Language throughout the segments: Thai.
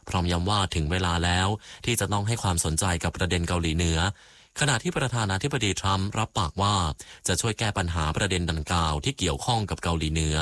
พร้อมย้ำว่าถึงเวลาแล้วที่จะต้องให้ความสนใจกับประเด็นเกาหลีเหนือขณะที่ประธานาธิบดีทรัมป์รับปากว่าจะช่วยแก้ปัญหาประเด็นดังกล่าวที่เกี่ยวข้องกับเกาหลีเหนือ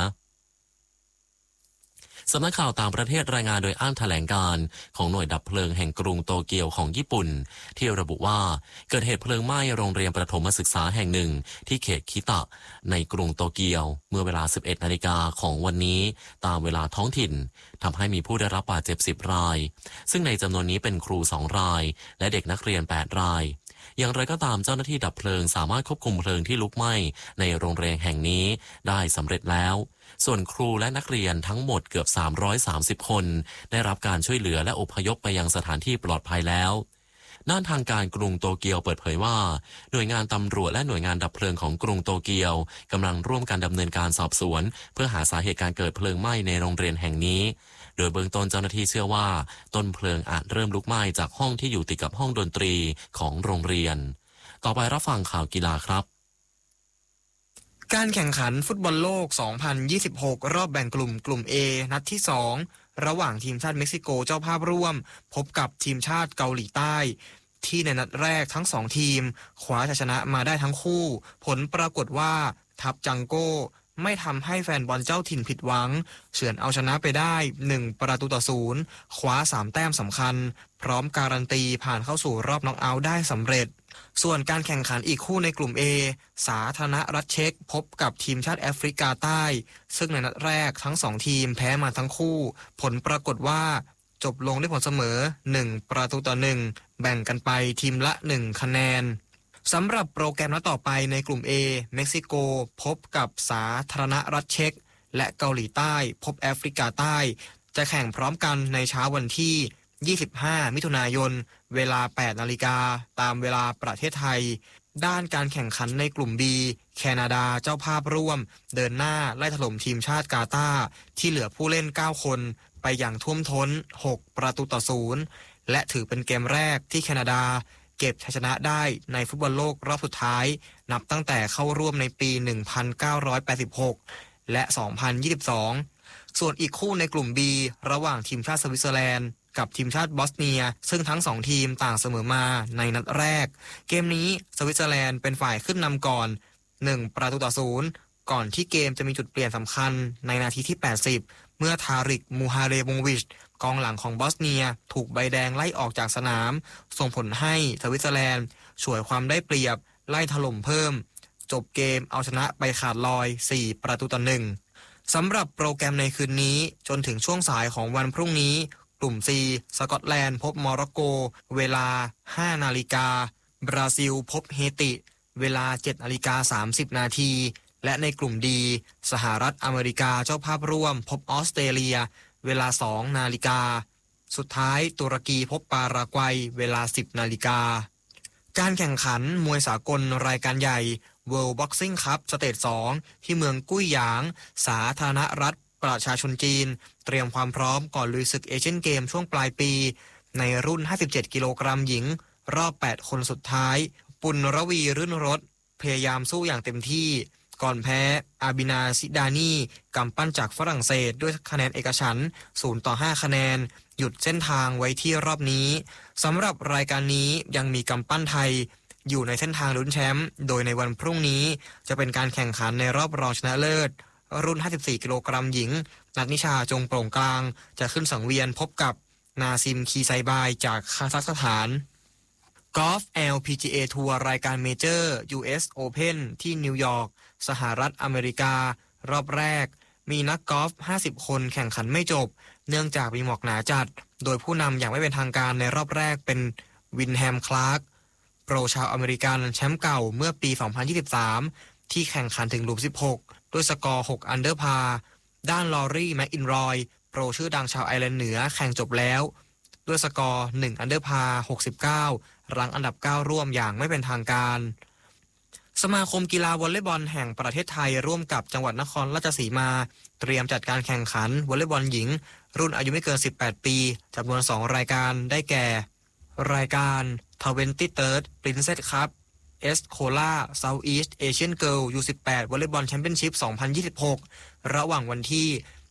สำนักข่าวต่างประเทศรายงานโดยอ้างแถลงการของหน่วยดับเพลิงแห่งกรุงโตเกียวของญี่ปุ่นที่ระบุว่าเกิดเหตุเพลิงไหม้โรงเรียนประถมศึกษาแห่งหนึ่งที่เขตคิตะในกรุงโตเกียวเมื่อเวลา 11 นาฬิกาของวันนี้ตามเวลาท้องถิ่นทำให้มีผู้ได้รับบาดเจ็บ 10 รายซึ่งในจำนวนนี้เป็นครู 2 รายและเด็กนักเรียน 8 รายอย่างไรก็ตามเจ้าหน้าที่ดับเพลิงสามารถควบคุมเพลิงที่ลุกไหม้ในโรงเรียนแห่งนี้ได้สำเร็จแล้วส่วนครูและนักเรียนทั้งหมดเกือบ330คนได้รับการช่วยเหลือและอพยพไปยังสถานที่ปลอดภัยแล้วด้านทางการกรุงโตเกียวเปิดเผยว่าหน่วยงานตำรวจและหน่วยงานดับเพลิงของกรุงโตเกียวกำลังร่วมกันดำเนินการสอบสวนเพื่อหาสาเหตุการเกิดเพลิงไหม้ในโรงเรียนแห่งนี้โดยเบื้องต้นเจ้าหน้าที่เชื่อว่าต้นเพลิงอาจเริ่มลุกไหม้จากห้องที่อยู่ติดกับห้องดนตรีของโรงเรียนต่อไปรับฟังข่าวกีฬาครับการแข่งขันฟุตบอลโลก 2026 รอบแบ่งกลุ่ม A นัดที่ 2 ระหว่างทีมชาติเม็กซิโกเจ้าภาพร่วมพบกับทีมชาติเกาหลีใต้ที่ในนัดแรกทั้ง2ทีมคว้าชัยชนะมาได้ทั้งคู่ผลปรากฏว่าทัพจังโก้ไม่ทำให้แฟนบอลเจ้าถิ่นผิดหวังเฉือนเอาชนะไปได้1-0คว้า3แต้มสำคัญพร้อมการันตีผ่านเข้าสู่รอบน็อกเอาท์ได้สำเร็จส่วนการแข่งขันอีกคู่ในกลุ่ม A สาธารณรัฐเช็กพบกับทีมชาติแอฟริกาใต้ซึ่งในนัดแรกทั้ง2ทีมแพ้มาทั้งคู่ผลปรากฏว่าจบลงด้วยผลเสมอ1-1แบ่งกันไปทีมละ1คะแนนสำหรับโปรแกรมนัดต่อไปในกลุ่ม A เม็กซิโกพบกับสาธารณรัฐเช็กและเกาหลีใต้พบแอฟริกาใต้จะแข่งพร้อมกันในเช้าวันที่25 มิถุนายนเวลา 8 นาฬิกาตามเวลาประเทศไทยด้านการแข่งขันในกลุ่ม B แคนาดาเจ้าภาพร่วมเดินหน้าไล่ถล่มทีมชาติกาตาร์ที่เหลือผู้เล่น9คนไปอย่างท่วมท้น6-0และถือเป็นเกมแรกที่แคนาดาเก็บชัยชนะได้ในฟุตบอลโลกรอบสุดท้ายนับตั้งแต่เข้าร่วมในปี 1986 และ 2022 ส่วนอีกคู่ในกลุ่ม B ระหว่างทีมชาติสวิตเซอร์แลนด์กับทีมชาติบอสเนียซึ่งทั้ง2ทีมต่างเสมอมาในนัดแรกเกมนี้สวิตเซอร์แลนด์เป็นฝ่ายขึ้นนำก่อน1-0ก่อนที่เกมจะมีจุดเปลี่ยนสำคัญในนาทีที่80เมื่อทาริกมูฮาเรบงวิชกองหลังของบอสเนียถูกใบแดงไล่ออกจากสนามส่งผลให้สวิตเซอร์แลนด์ฉวยความได้เปรียบไล่ถล่มเพิ่มจบเกมเอาชนะไปขาดลอย4-1สำหรับโปรแกรมในคืนนี้จนถึงช่วงสายของวันพรุ่งนี้กลุ่ม C สกอตแลนด์พบโมร็อกโกเวลา 5 นาฬิกาบราซิลพบเฮติเวลา 7:30 นาทีและในกลุ่ม D สหรัฐอเมริกาเจ้าภาพร่วมพบออสเตรเลียเวลา 2 นาฬิกาสุดท้ายตุรกีพบปารากวัยเวลา 10 นาฬิกาการแข่งขันมวยสากลรายการใหญ่ World Boxing Cup สเตจ 2 ที่เมืองกุ้ยหยางสาธารณรัฐประชาชนจีนเตรียมความพร้อมก่อนลุยศึกเอเชียนเกมช่วงปลายปีในรุ่น 57 กิโลกรัมหญิงรอบ 8 คนสุดท้ายปุณรวีรื่นรสพยายามสู้อย่างเต็มที่ก่อนแพ้อาบินาซิดานีกำปั้นจากฝรั่งเศสด้วยคะแนนเอกฉันท์0-5 คะแนนหยุดเส้นทางไว้ที่รอบนี้สำหรับรายการนี้ยังมีกำปั้นไทยอยู่ในเส้นทางลุ้นแชมป์โดยในวันพรุ่งนี้จะเป็นการแข่งขันในรอบรองชนะเลิศรุ่น 54 กิโลกรัมหญิงนัทนิชาจงโปร่งกลางจะขึ้นสังเวียนพบกับนาซิมคีไซบายจากคาซัคสถานกอล์ฟ LPGA ทัวร์รายการเมเจอร์ US Open ที่นิวยอร์กสหรัฐอเมริการอบแรกมีนักกอล์ฟ 50 คนแข่งขันไม่จบเนื่องจากมีหมอกหนาจัดโดยผู้นำอย่างไม่เป็นทางการในรอบแรกเป็นวินแฮมคลาร์กโปรชาวอเมริกันแชมป์เก่าเมื่อปี 2023 ที่แข่งขันถึงหลุม 16 ด้วยสกอร์ 6 อันเดอร์พาร์ด้านลอรี่แม็กอินรอยโปรชื่อดังชาวไอร์แลนด์เหนือแข่งจบแล้วด้วยสกอร์ 1 อันเดอร์พาร์ 69 รั้งอันดับ 9 ร่วมอย่างไม่เป็นทางการสมาคมกีฬาวอลเลย์บอลแห่งประเทศไทยร่วมกับจังหวัดนครราชสีมาเตรียมจัดการแข่งขันวอลเลย์บอลหญิงรุ่นอายุไม่เกิน 18 ปีจำนวน 2 รายการได้แก่รายการ 23rd Princess Cup Escola Southeast Asian Girl U18 วอลเลย์บอลแชมเปี้ยนชิพ 2026 ระหว่างวันที่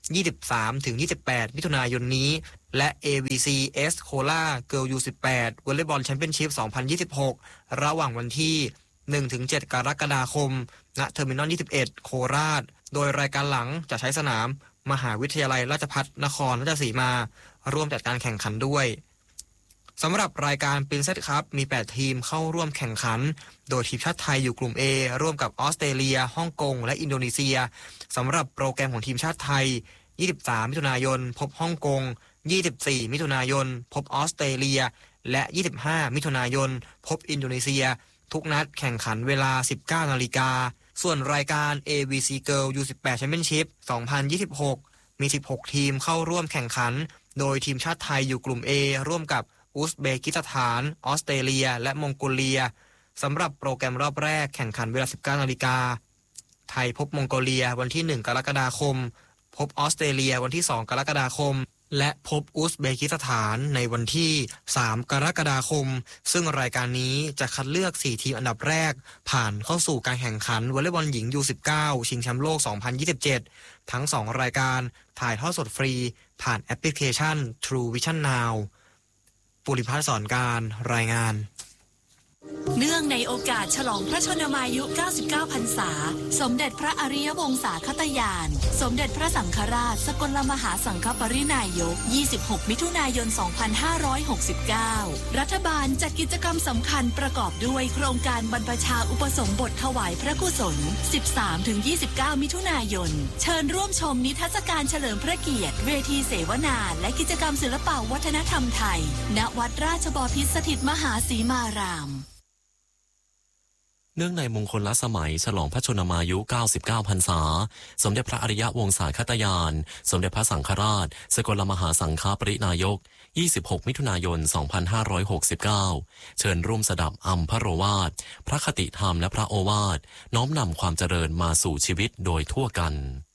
23-28 มิถุนายนนี้และ AVCS Cola Girl U18 วอลเลย์บอลแชมเปี้ยนชิพ 2026 ระหว่างวันที่ 1-7 กรกฎาคมณเทอร์มินอล 21 โคราชโดยรายการหลังจะใช้สนามมหาวิทยาลัยราชภัฏนครราชสีมาร่วมจัดการแข่งขันด้วยสำหรับรายการ Princess Cup มี 8 ทีมเข้าร่วมแข่งขันโดยทีมชาติไทยอยู่กลุ่ม A ร่วมกับออสเตรเลียฮ่องกงและอินโดนีเซียสำหรับโปรแกรมของทีมชาติไทย 23 มิถุนายนพบฮ่องกง 24 มิถุนายนพบออสเตรเลียและ 25 มิถุนายนพบอินโดนีเซียทุกนัดแข่งขันเวลา 19 นาฬิกาส่วนรายการ AVC Girl U18 Championship 2026 มี 16 ทีมเข้าร่วมแข่งขันโดยทีมชาติไทยอยู่กลุ่ม A ร่วมกับอุซเบกิสถานออสเตรเลียและมองโกเลียสำหรับโปรแกรมรอบแรกแข่งขันเวลา 19 นาฬิกาไทยพบมองโกเลียวันที่ 1 กรกฎาคมพบออสเตรเลียวันที่ 2 กรกฎาคมและพบอุซเบกิสถานในวันที่ 3 กรกฎาคมซึ่งรายการนี้จะคัดเลือก 4 ทีมอันดับแรกผ่านเข้าสู่การแข่งขันวอลเลย์บอลหญิง U19 ชิงแชมป์โลก 2027 ทั้ง 2 รายการถ่ายทอดสดฟรีผ่านแอปพลิเคชัน True Vision Now ปุริพัฒน์สอนการรายงานเนื่องในโอกาสฉลองพระชนมายุ 99 พรรษาสมเด็จพระอริยวงศาคตญาณสมเด็จพระสังฆราชสกลมหาสังฆปรินายก 26 มิถุนายน 2569 รัฐบาลจัดกิจกรรมสำคัญประกอบด้วยโครงการบรรพชาอุปสมบทถวายพระกุศล 13-29 มิถุนายนเชิญร่วมชมนิทรรศการเฉลิมพระเกียรติเวทีเสวนาและกิจกรรมศิลปวัฒนธรรมไทยณวัดราชบพิตรสถิตมหาสีมารามเนื่องในมงคลสมัยฉลองพระชนมายุ 99 พรรษาสมเด็จพระอริยวงศาคตญาณสมเด็จพระสังฆราชสกลมหาสังฆปรินายก 26 มิถุนายน 2569 เชิญร่วมสดับอัมพโรวาทพระคติธรรมและพระโอวาทน้อมนำความเจริญมาสู่ชีวิตโดยทั่วกัน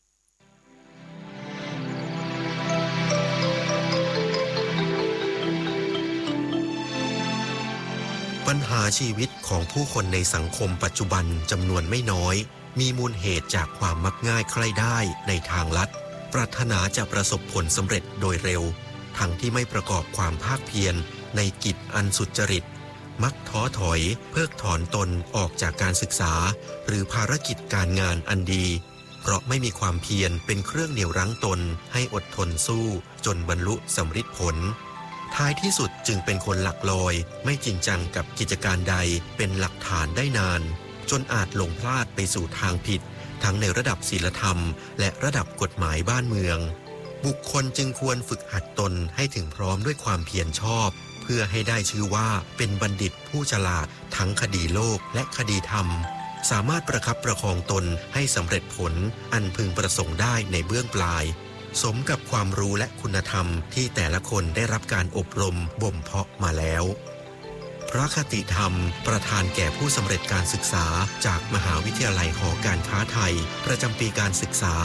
ปัญหาชีวิตของผู้คนในสังคมปัจจุบันจำนวนไม่น้อยมีมูลเหตุจากความมักง่ายใคร่ได้ในทางลัดปรารถนาจะประสบผลสำเร็จโดยเร็วทั้งที่ไม่ประกอบความภาคเพียรในกิจอันสุจริตมักท้อถอยเพิกถอนตนออกจากการศึกษาหรือภารกิจการงานอันดีเพราะไม่มีความเพียรเป็นเครื่องเหนี่ยวรั้งตนให้อดทนสู้จนบรรลุสำฤทธิ์ผลท้ายที่สุดจึงเป็นคนหลักลอยไม่จริงจังกับกิจการใดเป็นหลักฐานได้นานจนอาจหลงพลาดไปสู่ทางผิดทั้งในระดับศีลธรรมและระดับกฎหมายบ้านเมืองบุคคลจึงควรฝึกหัดตนให้ถึงพร้อมด้วยความเพียรชอบเพื่อให้ได้ชื่อว่าเป็นบัณฑิตผู้ฉลาดทั้งคดีโลกและคดีธรรมสามารถประคับประคองตนให้สำเร็จผลอันพึงประสงค์ได้ในเบื้องปลายสมกับความรู้และคุณธรรมที่แต่ละคนได้รับการอบรมบ่มเพาะมาแล้วพระคติธรรมประทานแก่ผู้สำเร็จการศึกษาจากมหาวิทยาลัยหอการค้าไทยประจำปีการศึกษา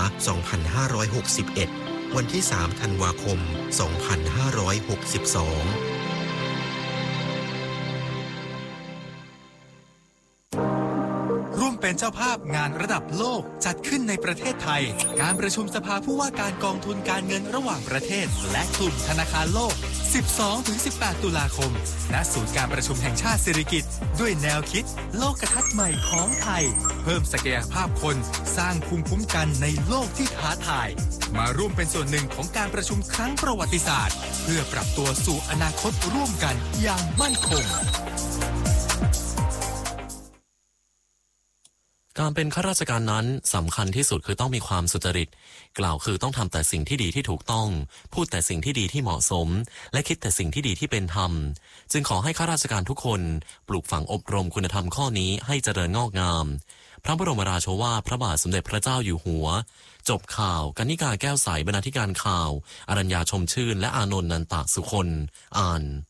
2561 วันที่ 3 ธันวาคม 2562 เป็นเจ้าภาพงานระดับโลกจัดขึ้นในประเทศไทยการประชุมสภาผู้ว่าการกองทุนการเงินระหว่างประเทศและกลุ่มธนาคารโลก 12-18 ตุลาคมณศูนย์การประชุมแห่งชาติสิริกิติ์ด้วยแนวคิดโลกทัศน์ใหม่ของไทยเพิ่มศักยภาพคนสร้างภูมิคุ้มกันในโลกที่ท้าทายมาร่วมเป็นส่วนหนึ่งของการประชุมครั้งประวัติศาสตร์เพื่อปรับตัวสู่อนาคตร่วมกันอย่างมั่นคงการเป็นข้าราชการนั้นสำคัญที่สุดคือต้องมีความสุจริตกล่าวคือต้องทำแต่สิ่งที่ดีที่ถูกต้องพูดแต่สิ่งที่ดีที่เหมาะสมและคิดแต่สิ่งที่ดีที่เป็นธรรมจึงขอให้ข้าราชการทุกคนปลูกฝังอบรมคุณธรรมข้อนี้ให้เจริญงอกงามพระบรมราโชวาทพระบาทสมเด็จพระเจ้าอยู่หัวจบข่าวกนิกาแก้วใสบรรณาธิการข่าวอรัญญาชมชื่นและอานนท์นันตะสุคนอ่าน